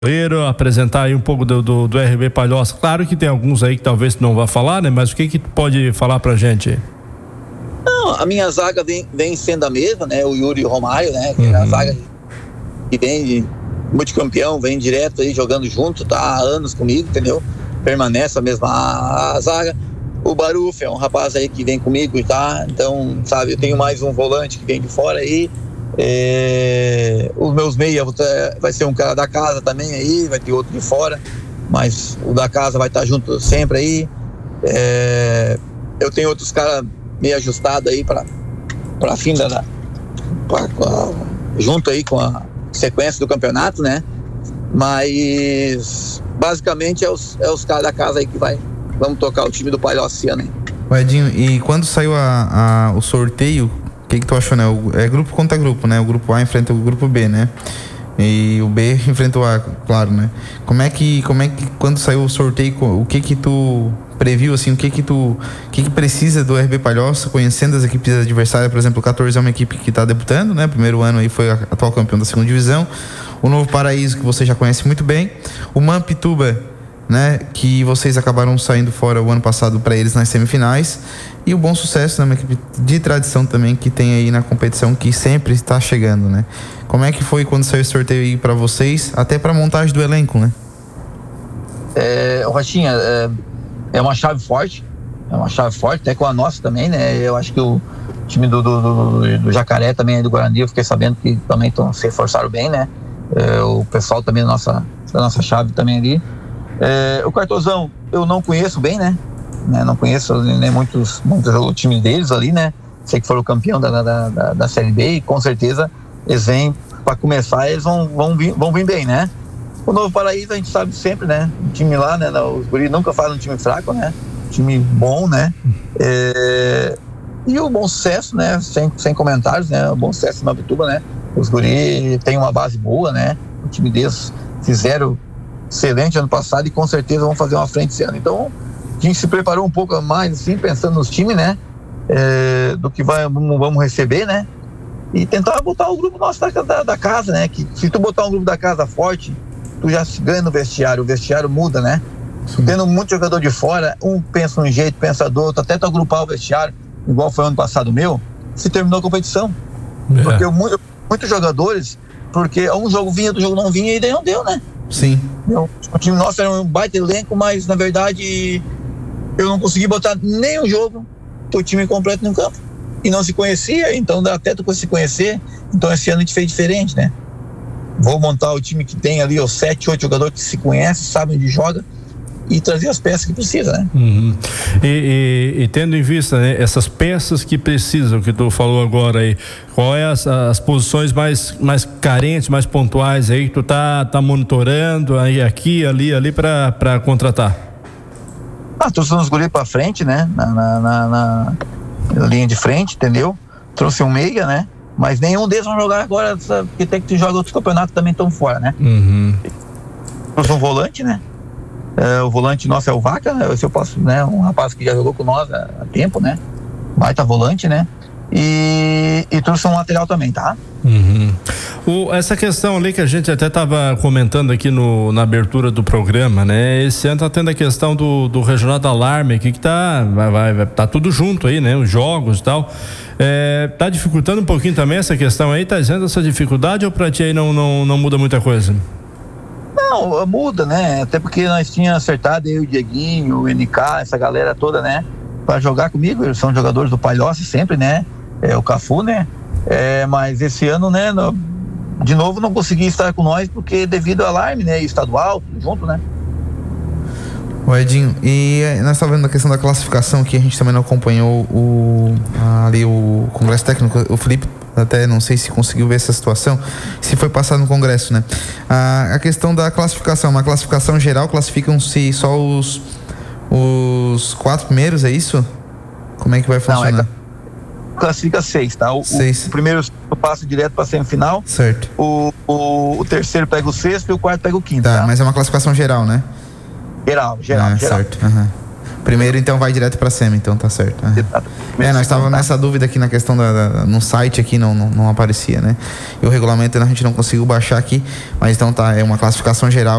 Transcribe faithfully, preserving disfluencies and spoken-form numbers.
Apresentar aí um pouco do, do, do R B Palhoça. Claro que tem alguns aí que talvez não vá falar, né? Mas o que que tu pode falar pra gente? Não, a minha zaga vem, vem sendo a mesma, né? O Yuri Romário, né? Que uhum. é a zaga que vem de multicampeão, vem direto aí jogando junto, tá há anos comigo, entendeu? Permanece a mesma a, a zaga. O Baruf é um rapaz aí que vem comigo, tá? Então, sabe, eu tenho mais um volante que vem de fora aí. É, os meus meias vai ser um cara da casa também aí, vai ter outro de fora, mas o da casa vai estar junto sempre aí. É, eu tenho outros caras meio ajustados aí para para fim da, da pra, pra, junto aí com a sequência do campeonato, né? Mas basicamente é os, é os caras da casa aí que vai vamos tocar o time do Palhoça esse ano aí. O Edinho, e quando saiu a, a, o sorteio, o que que tu achou, né? O, é grupo contra grupo, né? O grupo A enfrenta o grupo B, né? E o B enfrenta o A, claro, né? Como é que, como é que quando saiu o sorteio, o que que tu previu, assim, o que que tu, o que que precisa do R B Palhoça, conhecendo as equipes adversárias? Por exemplo, o quatorze é uma equipe que está debutando, né? Primeiro ano aí foi a atual campeão da segunda divisão. O Novo Paraíso, que você já conhece muito bem. O Mampituba, né, que vocês acabaram saindo fora o ano passado para eles nas semifinais, e o Bom Sucesso, né, uma equipe de tradição também que tem aí na competição, que sempre está chegando, né? Como é que foi quando saiu esse sorteio aí para vocês, até para a montagem do elenco, né? É, Rochinha, é, é uma chave forte, é uma chave forte, até com a nossa também, né? Eu acho que o time do, do, do, do Jacaré também, do Guarani, eu fiquei sabendo que também tão, se reforçaram bem, né? É, o pessoal também da nossa, da nossa chave também ali. É, o Cartozão eu não conheço bem, né? né? Não conheço né, muitos, muitos o time deles ali, né? Sei que foram campeão da, da, da, da Série B e com certeza eles vêm, para começar, eles vão, vão, vir, vão vir bem, né? O Novo Paraíso a gente sabe sempre, né? O time lá, né? Os guris nunca fazem um time fraco, né? Time bom, né? É, e o Bom Sucesso, né? Sem, sem comentários, né? O Bom Sucesso na Bituba, né? Os guris têm uma base boa, né? O time deles fizeram excelente ano passado e com certeza vão fazer uma frente esse ano. Então a gente se preparou um pouco mais assim, pensando nos times, né, é, do que vai, vamos receber, né, e tentar botar o grupo nosso da, da, da casa, né, que se tu botar um grupo da casa forte, tu já se ganha no vestiário, o vestiário muda, né. Sim. Tendo muito jogador de fora, um pensa um jeito, pensa do outro, até tu agrupar o vestiário, igual foi ano passado meu, se terminou a competição, é. porque eu, muitos jogadores, porque um jogo vinha, outro jogo não vinha e daí não deu, né. Sim. Eu, o time nosso era um baita elenco, mas na verdade eu não consegui botar nem um jogo o time completo no campo. E não se conhecia, então dá até tu se conhecer. Então esse ano a gente fez diferente, né? Vou montar o time que tem ali os sete, oito jogadores que se conhecem, sabem onde joga e trazer as peças que precisa, né? Uhum. E, e, e tendo em vista, né, essas peças que precisam, que tu falou agora aí, qual é as, as posições mais, mais carentes, mais pontuais aí que tu tá, tá monitorando aí aqui, ali, ali pra, pra contratar? Ah, trouxe uns guris pra frente, né? Na, na, na, na linha de frente, entendeu? Trouxe um meia, né? Mas nenhum deles vão jogar agora, sabe? Porque tem que tu joga outros campeonatos também estão fora, né? Uhum. Trouxe um volante, né? É, o volante nosso é o Vaca, né? Se eu posso, né? Um rapaz que já jogou com nós há, há tempo, né? Baita volante, né? E, e trouxe um lateral também, tá? Uhum. O, essa questão ali que a gente até estava comentando aqui no, na abertura do programa, né? Esse ano tá tendo a questão do, do Regional da Alarme aqui, que tá, vai, vai, vai, tá tudo junto aí, né? Os jogos e tal. É, tá dificultando um pouquinho também essa questão aí? Tá dizendo essa dificuldade ou pra ti aí não, não, não muda muita coisa? Não, muda, né? Até porque nós tínhamos acertado aí o Dieguinho, o N K, essa galera toda, né? Pra jogar comigo, eles são jogadores do Palhoça sempre, né? É, o Cafu, né? É, mas esse ano, né? No, de novo não consegui estar com nós porque devido ao alarme, né? Estadual, tudo junto, né? O Edinho, e nós estávamos vendo a questão da classificação que a gente também não acompanhou o, ali o Congresso Técnico, o Felipe até não sei se conseguiu ver essa situação, se foi passado no Congresso, né? A, a questão da classificação, uma classificação geral, classificam-se só os os quatro primeiros, é isso? Como é que vai funcionar? Não, é, classifica seis, tá? O, seis. o primeiro passa direto para semifinal. Certo. O, o, o terceiro pega o sexto e o quarto pega o quinto. Tá, tá? mas é uma classificação geral, né? Geral, geral, ah, geral. Certo. Uhum. Primeiro, então, vai direto pra SEMI, então tá certo. Uhum. É, nós estávamos nessa dúvida aqui na questão da, da... No site aqui não, não, não aparecia, né? E o regulamento a gente não conseguiu baixar aqui, mas então tá, é uma classificação geral